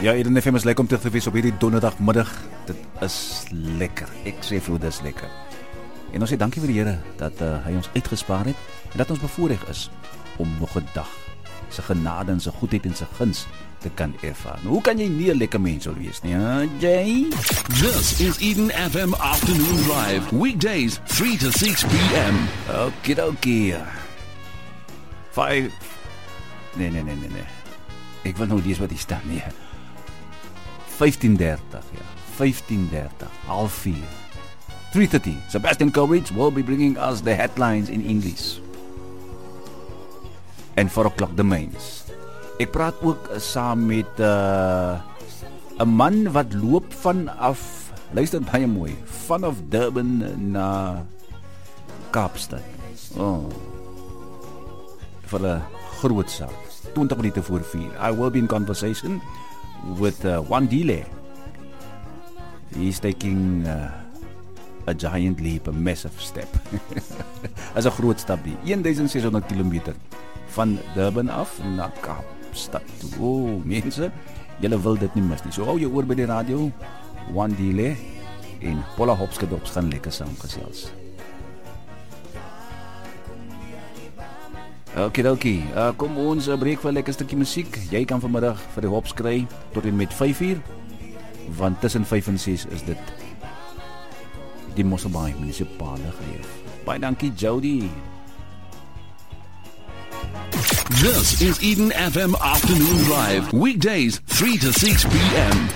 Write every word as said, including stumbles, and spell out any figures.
Ja, Eden F M is lekker om terug te wees op hierdie donderdagmiddag. Dit is lekker. Ek sê vir jou, dit is lekker. En ons sê dankie vir die Here dat uh, hy ons uitgespaar het en dat ons bevoorreg is om nog 'n dag sy genade en sy goedheid en sy guns te kan ervaar. Nou, hoe kan jy nie 'n lekker mens wil wees nie, hè, Jay? This is Eden F M Afternoon Drive, weekdays three to six p m. Okidokie. Five. Nee, nee, nee, nee, nee. Ek wil nou lees wat hier staan, nee. vyftien dertig, ja. vyftien dertig, half vier. three thirty, Sebastian Coleridge will be bringing us the headlines in English. And four o'clock the mains. Ek praat ook saam met 'n uh, man wat loop vanaf, luister baie mooi, vanaf Durban na Kaapstad. Oh. Vir 'n groot saak. twenty minute voor vier. I will be in conversation with uh, Wandile. He's taking uh, a giant leap, a massive step. As 'n groot stap die sixteen hundred kilometer van Durban af na Kaapstad toe. O, mense, julle wil dit nie mis nie. So hou jou oor by die radio. Wandile en Paula Hopskedops gaan lekker saamgesels. Oké, oké. Uh, kom ons uh, breek vir 'n lekker stukkie musiek. Jy kan vanmiddag vir die hops kry tot en met five uur, want tussen five en six is dit die Mosselbaai munisipale geheer. Baie dankie, Jody. This is Eden F M Afternoon Drive, weekdays three to six p m.